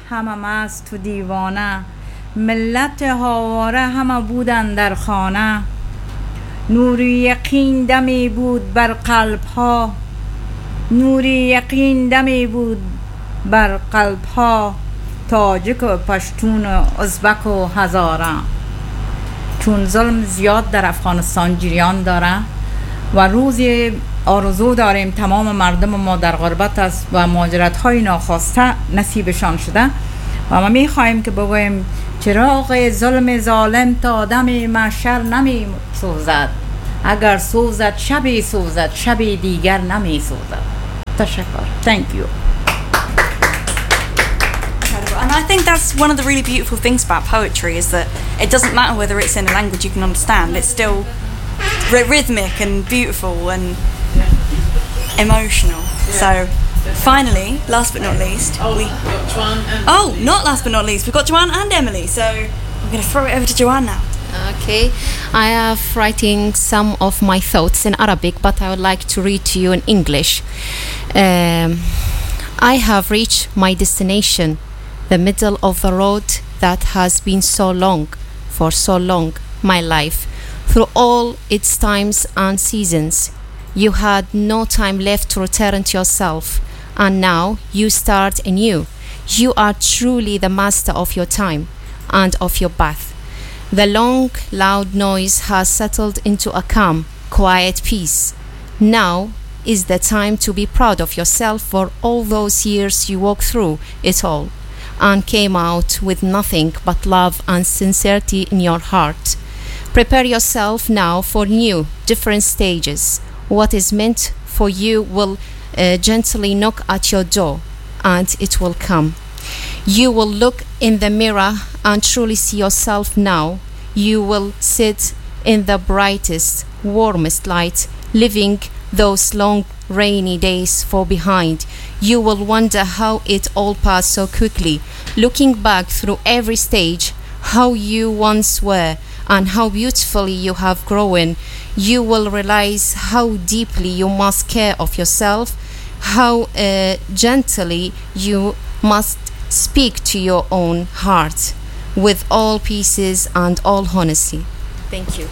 همه مست و دیوانه، ملت هاواره همه بودن در خانه. نور یقین دمی بود بر قلب ها، نور یقین دمی بود بر قلب ها، تاجک و پشتون و ازبک و هزاره. چون ظلم زیاد در افغانستان جریان داره و روزی آرزو داریم تمام مردم ما در غربت است و مهاجرت های ناخواسته نصیبشان شده و ما می خواهیم که بگوییم چراغ ظلم ظالم تا آدم محشر نمی سوزد، اگر سوزد شبی سوزد، شبی دیگر نمی سوزد. تشکر. Thank you. And I think that's one of the really beautiful things about poetry, is that it doesn't matter whether it's in a language you can understand, it's still rhythmic and beautiful and emotional. So finally, last but not least, not last but not least, we've got Joanne and Emily, so I'm going to throw it over to Joanne now. Okay, I have writing some of my thoughts in Arabic, but I would like to read to you in English. I have reached my destination, the middle of the road that has been so long, for so long, my life. Through all its times and seasons, you had no time left to return to yourself, and now you start anew. You are truly the master of your time and of your path. The long, loud noise has settled into a calm, quiet peace. Now is the time to be proud of yourself for all those years you walked through it all and came out with nothing but love and sincerity in your heart. Prepare yourself now for new, different stages. What is meant for you will gently knock at your door, and it will come. You will look in the mirror and truly see yourself now. You will sit in the brightest, warmest light, living those long rainy days for behind. You will wonder how it all passed so quickly, looking back through every stage, how you once were and how beautifully you have grown. You will realize how deeply you must care of yourself, how gently you must speak to your own heart with all pieces and all honesty. Thank you.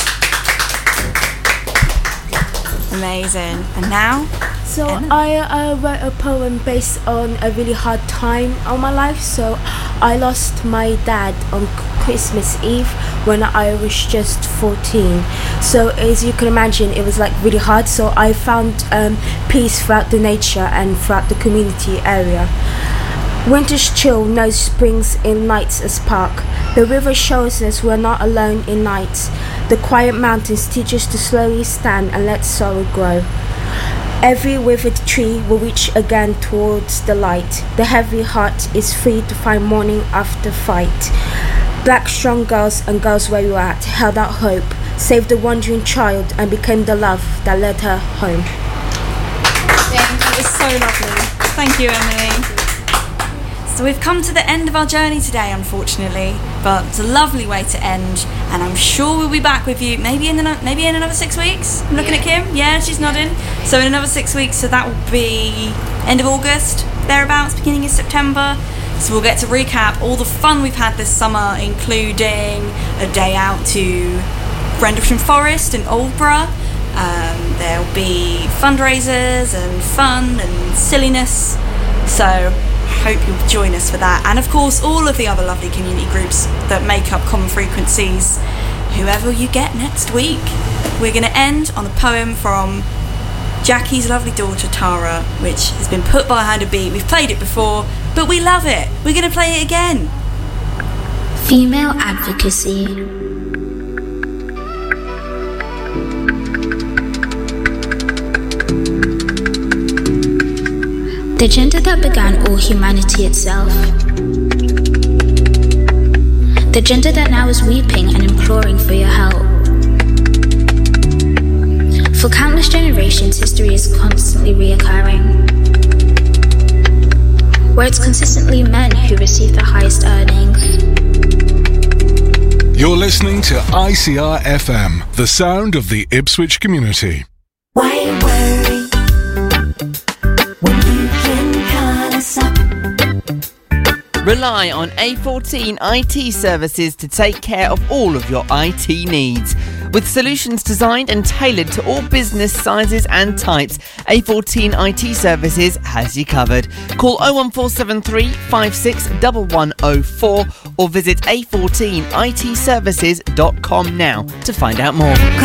Amazing. And now? So I wrote a poem based on a really hard time of my life. So I lost my dad on Christmas Eve when I was just 14. So as you can imagine, it was like really hard. So I found peace throughout the nature and throughout the community area. Winter's chill knows springs in nights as park. The river shows us we're not alone in nights. The quiet mountains teach us to slowly stand and let sorrow grow. Every withered tree will reach again towards the light. The heavy heart is free to find morning after fight. Black strong girls and girls where you're at held out hope, saved the wandering child and became the love that led her home. Thank you. It was so lovely. Thank you, Emily. So we've come to the end of our journey today, unfortunately, but it's a lovely way to end, and I'm sure we'll be back with you maybe in another 6 weeks. I'm looking at Kim. Yeah, she's nodding. So in another 6 weeks, so that will be end of August, thereabouts, beginning of September. So we'll get to recap all the fun we've had this summer, including a day out to Rendlesham Forest in Aldborough. There'll be fundraisers and fun and silliness. So hope you'll join us for that, and of course all of the other lovely community groups that make up Common Frequencies, whoever you get next week. We're going to end on a poem from Jackie's lovely daughter Tara, which has been put behind a beat. We've played it before, but we love it. We're going to play it again. Female advocacy. The gender that began all humanity itself. The gender that now is weeping and imploring for your help. For countless generations, history is constantly reoccurring, where it's consistently men who receive the highest earnings. You're listening to ICR FM, the sound of the Ipswich community. Why worry when you can call us up? Rely on A14 IT services to take care of all of your IT needs. With solutions designed and tailored to all business sizes and types, A14 IT services has you covered. Call 01473 561104 or visit a14itservices.com now to find out more.